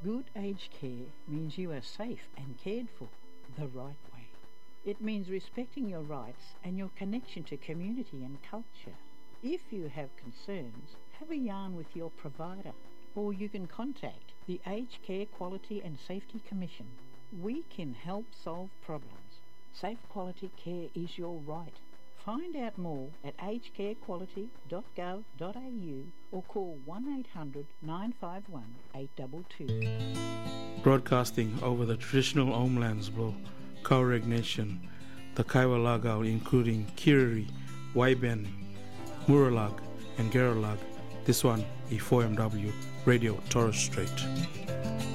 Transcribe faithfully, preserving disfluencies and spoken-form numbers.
Good aged care means you are safe and cared for the right way. It means respecting your rights and your connection to community and culture. If you have concerns, have a yarn with your provider, or you can contact the Aged Care Quality and Safety Commission. We can help solve problems. Safe quality care is your right. Find out more at aged care quality dot gov dot a u or call one eight hundred nine five one eight two two. Broadcasting over the traditional homelands of Tuareg Nation, the Kaiwa Lagao, including Kiriri, Waiben, Muralag, and Geralag. This one is four M W Radio Torres Strait.